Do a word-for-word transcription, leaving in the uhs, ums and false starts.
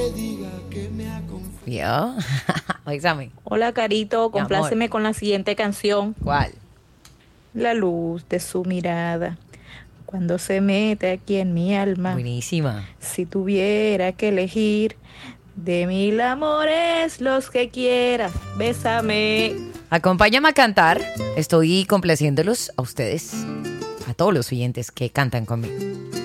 Yo, examen. Hola, Carito, Mi amor. compláceme con la siguiente canción. ¿Cuál? La luz de su mirada, cuando se mete aquí en mi alma. Buenísima. Si tuviera que elegir de mil amores los que quieras, bésame. Acompáñame a cantar. Estoy complaciéndolos a ustedes, a todos los oyentes que cantan conmigo.